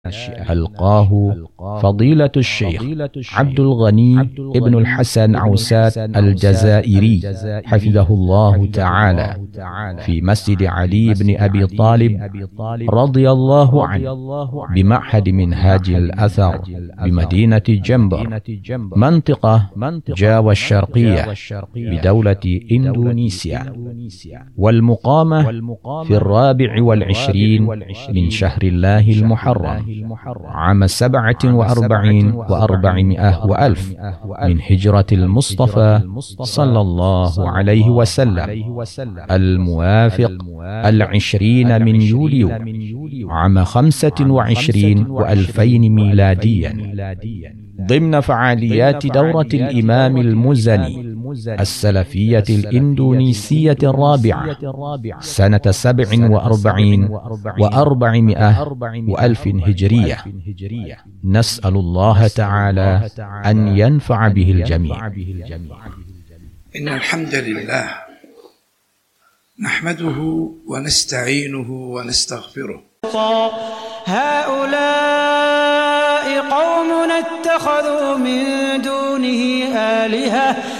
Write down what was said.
ألقاه فضيلة الشيخ عبد الغني ابن الحسن عوسات الجزائري حفظه الله تعالى في مسجد علي بن أبي طالب رضي الله عنه بمعهد منهاج الأثر بمدينة جمبر منطقة جاوا الشرقية بدولة إندونيسيا، والمقامة في 24 من شهر الله المحرم عام 47 و400 وألف من هجرة المصطفى صلى الله عليه وسلم، الموافق 20 من يوليو عام 25 و2000 ميلاديا، ضمن فعاليات دورة الإمام المزني السلفية الإندونيسية الرابعة سنة 47 و400 وألف هجرية. نسأل الله تعالى أن ينفع به الجميع. إن الحمد لله نحمده ونستعينه ونستغفره. هؤلاء قوم اتخذوا من دونه آلهة